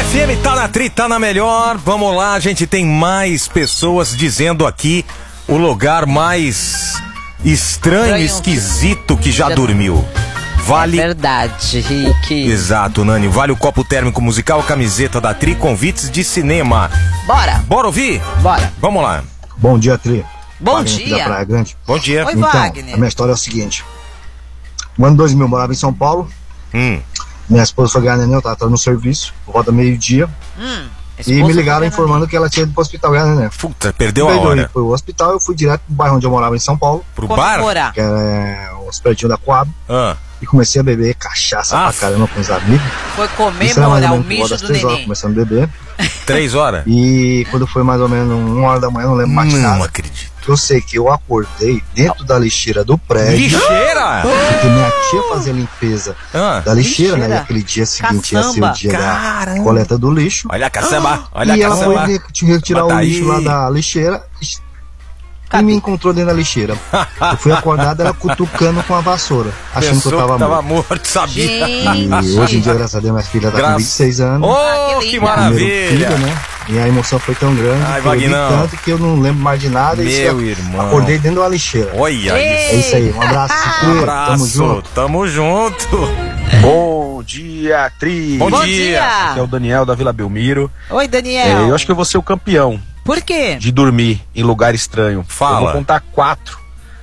FM tá na tri, tá na melhor. Vamos lá, a gente tem mais pessoas dizendo aqui o lugar mais estranho, esquisito que já dormiu. Vale... É verdade, Rick. Exato, Nani. Vale o copo térmico musical, camiseta da Tri, convites de cinema. Bora. Bora ouvir? Bora. Vamos lá. Bom dia, Tri. Bom Wagner aqui dia. da Praia Grande. Bom dia. Oi, Então, Wagner. a minha história é o seguinte. No ano 2000 eu morava em São Paulo. Minha esposa foi ganhar neném, eu tava no serviço, por volta meio-dia. E me ligaram informando que ela tinha ido pro hospital ganhar neném. Puta, perdeu a Daí eu hora. fui pro hospital, eu fui direto pro bairro onde eu morava em São Paulo, Pro bar? Comemorar. que era os pertinho da Coab, Ah. e comecei a beber cachaça pra caramba com os amigos. Foi Isso era mais comemorar ou o menos por volta mijo das do 3 horas, neném. começando a beber. 3 horas? E quando foi mais ou menos 1 hora da manhã, eu não lembro mais de Não nada. acredito. Eu sei que eu acordei dentro da lixeira do prédio. Lixeira? Porque minha tia fazia limpeza da lixeira, né? E aquele dia seguinte ia ser o dia da coleta do lixo. Olha a caçamba, olha E a ela foi caçamba. retirar o lixo lá da lixeira e me encontrou dentro da lixeira. Eu fui acordado, ela cutucando com a vassoura, achando que eu Pensou tava morto. morto, sabia. E hoje em dia, graças a Deus, minha filha tá com 26 anos. Oh, que Primeiro maravilha. filho, né? E a emoção foi tão grande Ai, que eu vi Vagnão. tanto que eu não lembro mais de nada. Meu irmão. Acordei dentro da lixeira. Olha isso. É isso aí, um abraço. Um abraço, tamo junto. Bom dia, Tri. Bom dia. Aqui é o Daniel da Vila Belmiro. Oi, Daniel. Eu acho que eu vou ser o campeão Por quê? de dormir em lugar estranho. Fala. Eu vou contar 4.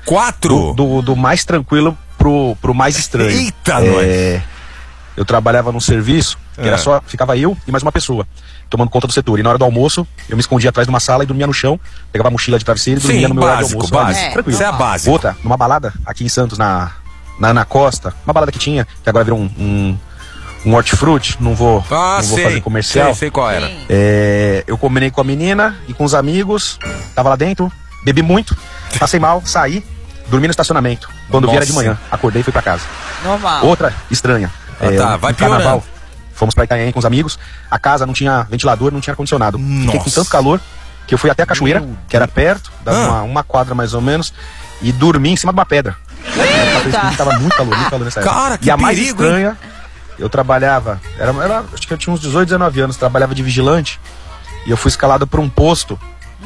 4? Do mais tranquilo pro mais estranho. Eita, nós. Eu trabalhava num serviço que era só, ficava eu e mais uma pessoa tomando conta do setor. E na hora do almoço, eu me escondia atrás de uma sala e dormia no chão, pegava a mochila de travesseiro e dormia Sim, no meu horário de básico, almoço. básico. Tranquilo. Isso é a base. Outra, numa balada aqui em Santos, na Ana Costa, uma balada que tinha, que agora virou um hortifruti, não vou fazer comercial. Sei qual era. Eu combinei com a menina e com os amigos, tava lá dentro, bebi muito, passei mal, saí, dormi no estacionamento. Quando vi era de manhã, acordei e fui pra casa. Normal. Outra estranha. Vai carnaval. piorando. Fomos pra Itanhaém com os amigos, a casa não tinha ventilador, não tinha ar-condicionado. Fiquei com tanto calor que eu fui até a cachoeira, que era perto, dava uma quadra mais ou menos, e dormi em cima de uma pedra. Tava muito calor nessa época. Cara, que e a mais perigo, estranha, eu trabalhava, acho que eu tinha uns 18, 19 anos, trabalhava de vigilante, e eu fui escalado por um posto.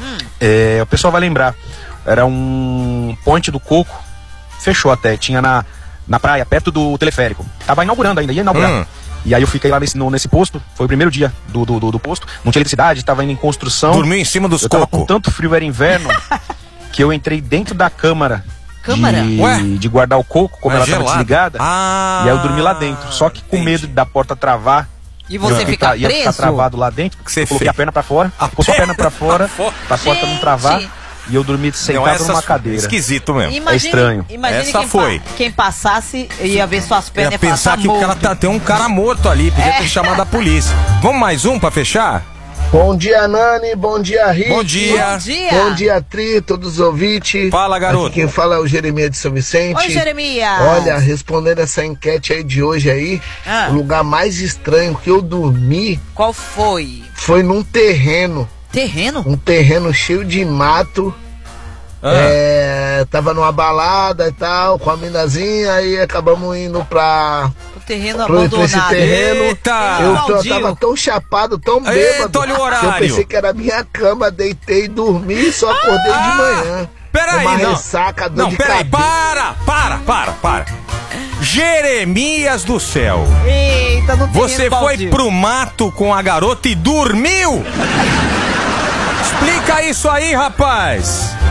O pessoal vai lembrar, era um Ponte do Coco, fechou até, tinha na praia, perto do teleférico. Tava inaugurando ainda, ia inaugurar. E aí eu fiquei lá nesse posto, foi o primeiro dia do posto, não tinha eletricidade, tava indo em construção. Dormiu em cima dos cocos. Eu tava com cocos. tanto frio, era inverno, que eu entrei dentro da câmara. Câmara? De guardar o coco, como ela tava desligada. Ah. E aí eu dormi lá dentro, só que com medo da porta travar. E você ficar ia ficar preso? travado lá dentro, Que você eu coloquei fez? a perna pra fora, ficou só a perna pra fora, pra porta não travar. E eu dormi sentado numa cadeira. Esquisito mesmo. É estranho. Imagine Essa foi. Quem passasse ia ver suas pernas Ia e falar, pensar tá que o cara tem um cara morto ali, podia ter chamado a polícia. Vamos mais um pra fechar? Bom dia, Nani. Bom dia, Rick. Bom dia. Bom dia. Bom dia, Tri, todos os ouvintes. Fala, garoto. Aqui quem fala é o Jeremias de São Vicente. Oi, Jeremias. Olha, respondendo essa enquete aí de hoje aí, o lugar mais estranho que eu dormi Qual foi? foi num terreno. Terreno? Um terreno cheio de mato. Tava numa balada e tal, com a minazinha, aí acabamos indo pra O terreno esse abandonado. terreno. Eita! Eu tava tão chapado, tão bêbado, olha o que eu horário. pensei que era a minha cama, deitei, dormi e só acordei de manhã. Peraí, uma não. ressaca, dor Não, de peraí, cabeça. para. Jeremias do céu. Eita, no terreno Você foi baldio. pro mato com a garota e dormiu? Explica isso aí, rapaz.